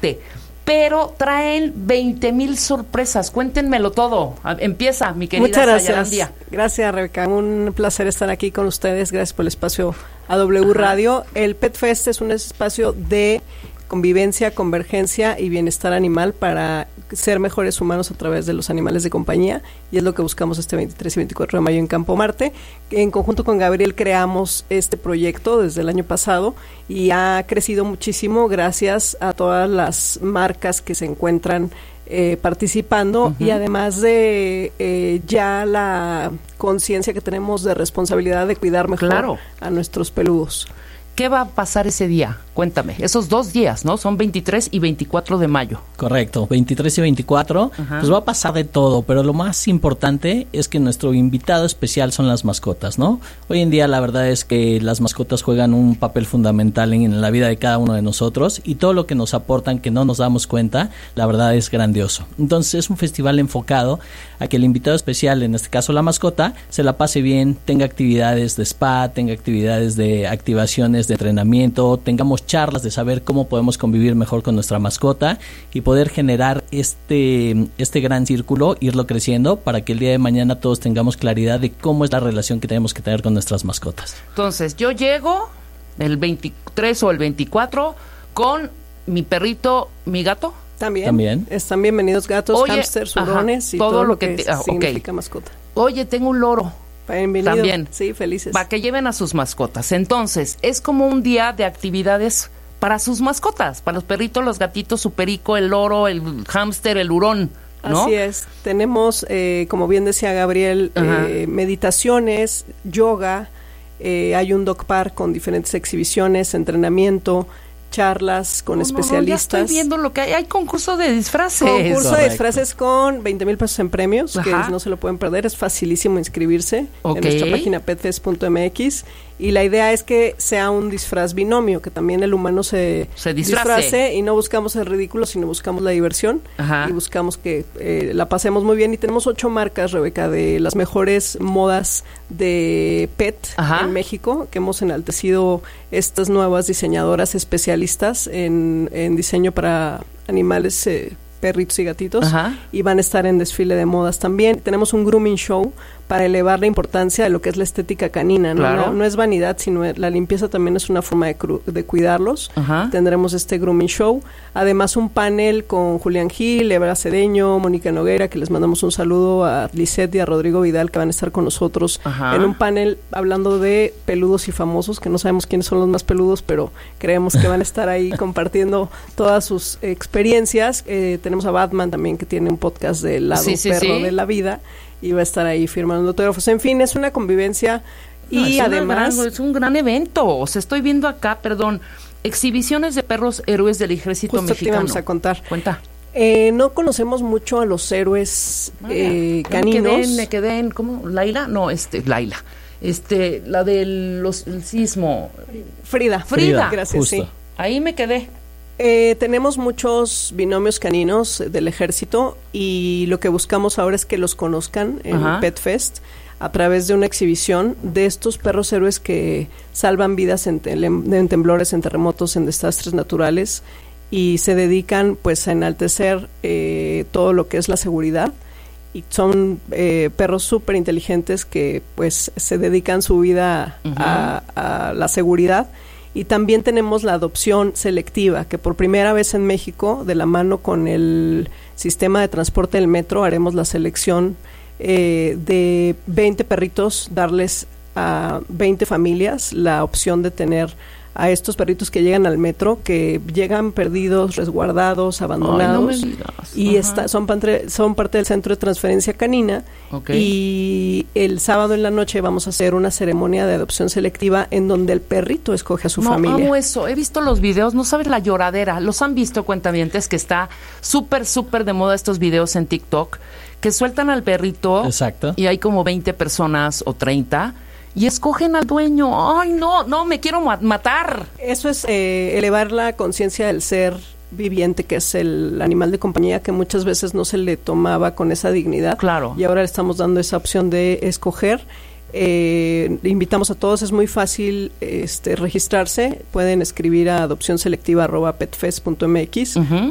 parte. Pero traen 20,000 sorpresas. Cuéntenmelo todo. Empieza, mi querida Muchas gracias. Sayalandia. Gracias, Rebeca. Un placer estar aquí con ustedes. Gracias por el espacio a W Radio. El Pet Fest es un espacio de convivencia, convergencia y bienestar animal para ser mejores humanos a través de los animales de compañía, y es lo que buscamos este 23 y 24 de mayo en Campo Marte. En conjunto con Gabriel creamos este proyecto desde el año pasado y ha crecido muchísimo gracias a todas las marcas que se encuentran participando, y además de ya la conciencia que tenemos de responsabilidad de cuidar mejor a nuestros peludos. ¿Qué va a pasar ese día? Cuéntame. Esos 2 días, ¿no? Son 23 y 24 de mayo. Correcto, 23 y 24. Pues va a pasar de todo, pero lo más importante es que nuestro invitado especial son las mascotas, ¿no? Hoy en día la verdad es que las mascotas juegan un papel fundamental en la vida de cada uno de nosotros, y todo lo que nos aportan que no nos damos cuenta, la verdad es grandioso. Entonces es un festival enfocado a que el invitado especial, en este caso la mascota, se la pase bien, tenga actividades de spa, tenga actividades de activaciones de entrenamiento, tengamos charlas de saber cómo podemos convivir mejor con nuestra mascota y poder generar este gran círculo, irlo creciendo para que el día de mañana todos tengamos claridad de cómo es la relación que tenemos que tener con nuestras mascotas. Entonces, yo llego el 23 o el 24 con mi perrito, mi gato. También. Están bienvenidos gatos, hámsters, hurones y todo lo que significa mascota. Oye, tengo un loro. Bienvenido. También. Sí, felices. Para que lleven a sus mascotas. Entonces, es como un día de actividades para sus mascotas, para los perritos, los gatitos, su perico, el loro, el hámster, el hurón, ¿no? Así es. Tenemos, como bien decía Gabriel, meditaciones, yoga, hay un dog park con diferentes exhibiciones, entrenamiento, charlas con especialistas. Ya estoy viendo lo que hay concurso de disfraces. Concurso de disfraces con 20,000 pesos en premios, que no se lo pueden perder, es facilísimo inscribirse en nuestra página petfest.mx, y la idea es que sea un disfraz binomio, que también el humano se disfrace, y no buscamos el ridículo, sino buscamos la diversión, y buscamos que la pasemos muy bien, y tenemos 8 marcas, Rebeca, de las mejores modas de pet en México, que hemos enaltecido estas nuevas diseñadoras especialistas en diseño para animales, perritos y gatitos, y van a estar en desfile de modas también. Tenemos un grooming show para elevar la importancia de lo que es la estética canina, ¿no? Claro. No es vanidad, sino la limpieza también es una forma de cuidarlos. Tendremos este grooming show, además un panel con Julián Gil, Ebra Cedeño, Mónica Noguera, que les mandamos un saludo, a Lisette y a Rodrigo Vidal, que van a estar con nosotros en un panel hablando de peludos y famosos, que no sabemos quiénes son los más peludos, pero creemos que van a estar ahí compartiendo todas sus experiencias. Tenemos a Batman también, que tiene un podcast del lado perro de la vida, y va a estar ahí firmando autógrafos. En fin, es una convivencia y además... es un gran evento. O sea, estoy viendo acá, exhibiciones de perros héroes del ejército mexicano. Justo te vamos a contar. Cuenta. No conocemos mucho a los héroes caninos. Me quedé en ¿cómo? ¿Laila? No, Laila. La del el sismo. Frida. Gracias, justo. sí. Ahí me quedé. Tenemos muchos binomios caninos del ejército, y lo que buscamos ahora es que los conozcan en Pet Fest a través de una exhibición de estos perros héroes que salvan vidas en temblores, en terremotos, en desastres naturales, y se dedican pues a enaltecer todo lo que es la seguridad, y son perros súper inteligentes que pues se dedican su vida a la seguridad. Y también tenemos la adopción selectiva, que por primera vez en México, de la mano con el sistema de transporte del metro, haremos la selección de 20 perritos, darles a 20 familias la opción de tener a estos perritos que llegan al metro, que llegan perdidos, resguardados, abandonados. Ay, no me digas. Y son parte del centro de transferencia canina. Y el sábado en la noche vamos a hacer una ceremonia de adopción selectiva en donde el perrito escoge a su familia. Amo eso. He visto los videos, no sabes la lloradera. Los han visto, cuentavientes, que está súper de moda estos videos en TikTok, que sueltan al perrito. Exacto. Y hay como 20 personas o 30 y escogen al dueño. Ay, no, me quiero matar. Eso es elevar la conciencia del ser viviente, que es el animal de compañía, que muchas veces no se le tomaba con esa dignidad. Claro. Y ahora le estamos dando esa opción de escoger. Invitamos a todos, es muy fácil registrarse. Pueden escribir a adopcionselectiva@petfest.mx